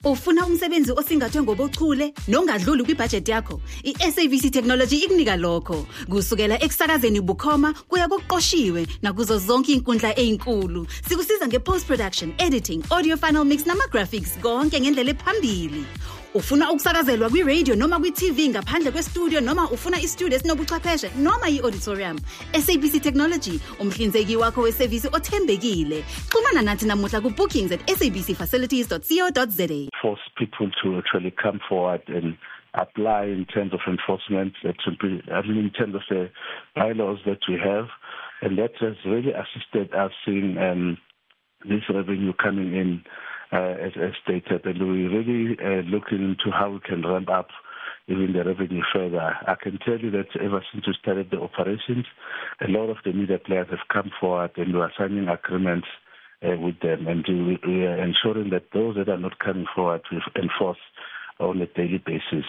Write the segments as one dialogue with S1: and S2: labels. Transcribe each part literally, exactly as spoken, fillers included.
S1: Ufuna umsebenzi osingathwe ngobuchule nongadluli kwibudget yakho? I-S A B C Technology ikunika lokho. Kusukela ekusakazeni bukhoma kuya kokuqoshiwe nakuzo zonke inkundla ezinkulu. Sikusiza nge-post production, editing, audio final mix nama-graphics konke ngendlela ephambili. Ufuna ukusakazelwa kwi-radio noma kwi-T V ngaphandle kwe-studio noma ufuna i-studio esinobuchwepheshe noma i-auditorium. S A B C Technology, umhlinzeki wakho wesevisi othembekile. Xhumana nathi namuhla ku-bookings at s a b c facilities dot co dot z a.
S2: Force people to actually come forward and apply in terms of enforcement, that should be, I mean, in terms of the bylaws that we have, and that has really assisted us in um, this revenue coming in uh, as, as stated, and we're really uh, looking into how we can ramp up even the revenue further. I can tell you that ever since we started the operations, a lot of the media players have come forward and we are signing agreements uh, with them, and we, we are ensuring that those that are not coming forward we enforce on a daily basis.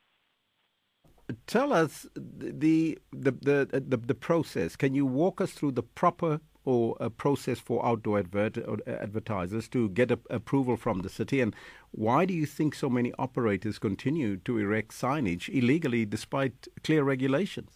S3: Tell us the the, the the the process. Can you walk us through the proper or a process for outdoor advert or advertisers to get a, approval from the city, and why do you think so many operators continue to erect signage illegally despite clear regulations?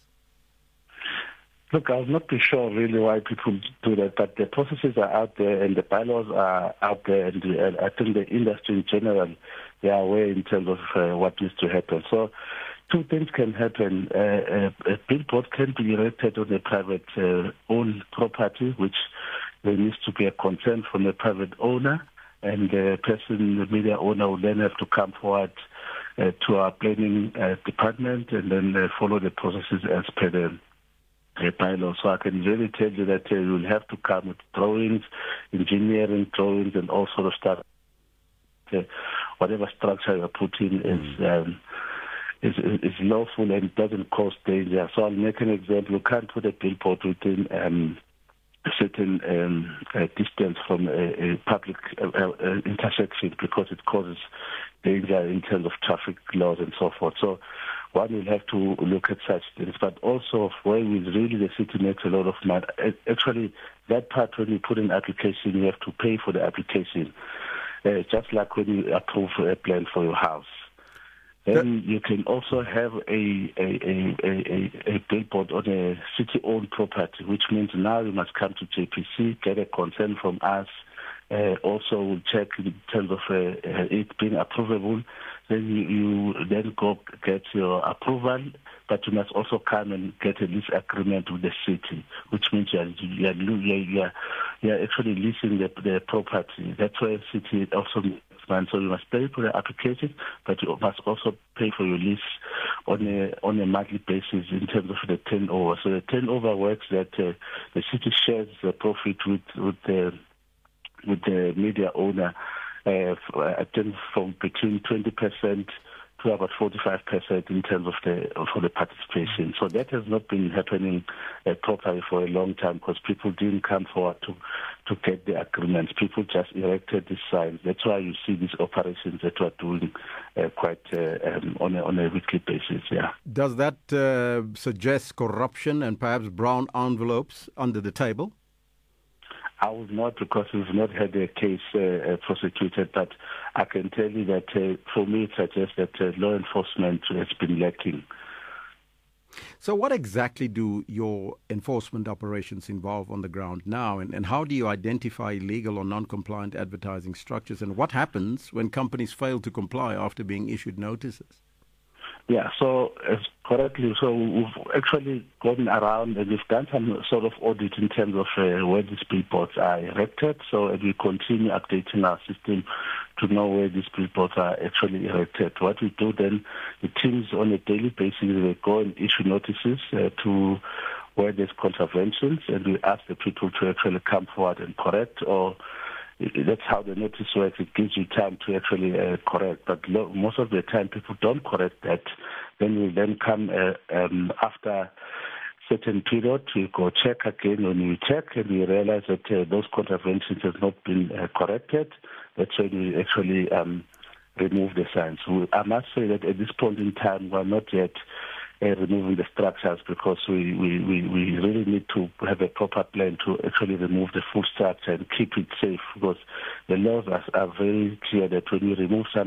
S2: Look, I'll not be sure really why people do that, but the processes are out there and the bylaws are out there, and uh, I think the industry in general, they are aware in terms of uh, what needs to happen. So two things can happen. Uh, a, a billboard can be erected on a private uh, owned property, which there needs to be a consent from the private owner, and the person, the media owner, will then have to come forward uh, to our planning uh, department and then uh, follow the processes as per the uh, bylaw. So I can really tell you that uh, you'll have to come with drawings, engineering drawings, and all sort of stuff. Uh, whatever structure you're putting is. Um, Is, is lawful and doesn't cause danger. So I'll make an example. You can't put a billboard within um, a certain um, uh, distance from a, a public uh, uh, intersection because it causes danger in terms of traffic laws and so forth. So one will have to look at such things, but also where we really the city makes a lot of money. Actually, that part when you put an application, you have to pay for the application, uh, just like when you approve a plan for your house. Then you can also have a a, a, a, a billboard on a city-owned property, which means now you must come to J P C, get a consent from us. Uh, also, we'll check in terms of uh, it being approvable. Then you, you then go get your approval, but you must also come and get a lease agreement with the city, which means you are, you are, you are, you are actually leasing the, the property. That's why the city also makes money. So you must pay for the application, but you must also pay for your lease on a on a monthly basis in terms of the turnover. So the turnover works that uh, the city shares the profit with with the with the media owner. Uh, I think from between twenty percent to about forty-five percent in terms of the for the participation. So that has not been happening uh, properly for a long time because people didn't come forward to to get the agreements. People just erected these signs. That's why you see these operations that we're doing uh, quite uh, um, on a on a weekly basis. Yeah.
S3: Does that uh, suggest corruption and perhaps brown envelopes under the table?
S2: I would not, because we've not had a case uh, uh, prosecuted, but I can tell you that uh, for me it suggests that uh, law enforcement has been lacking.
S3: So what exactly do your enforcement operations involve on the ground now, and, and how do you identify illegal or non-compliant advertising structures, and what happens when companies fail to comply after being issued notices?
S2: Yeah, so uh, correctly, so we've actually gone around and we've done some sort of audit in terms of uh, where these billboards are erected. So and we continue updating our system to know where these billboards are actually erected. What we do then, the teams on a daily basis, they go and issue notices uh, to where there's contraventions, and we ask the people to actually come forward and correct, or that's how the notice works. It gives you time to actually uh, correct. But lo- most of the time, people don't correct that. Then we then come uh, um, after certain period, we go check again. When we check and we realize that uh, those contraventions have not been uh, corrected, that's when we actually um, remove the signs. We, I must say that at this point in time, we're not yet Uh, removing the structures because we, we, we, we really need to have a proper plan to actually remove the full structure and keep it safe, because the laws are, are very clear that when you remove some